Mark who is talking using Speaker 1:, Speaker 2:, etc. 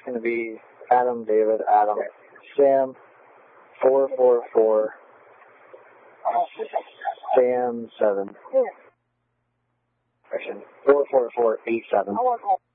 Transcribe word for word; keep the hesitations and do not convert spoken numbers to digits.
Speaker 1: going to be Adam, David, Adam, Sam, four four four, Sam, seven. four four four eight seven.